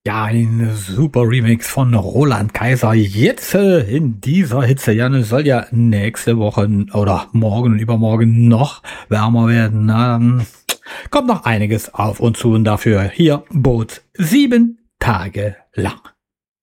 Ja, ein super Remix von Roland Kaiser. Jetzt in dieser Hitze, Janne, soll ja nächste Woche oder morgen und übermorgen noch wärmer werden. Na, dann kommt noch einiges auf uns zu und dafür hier Boot 7 Tage lang.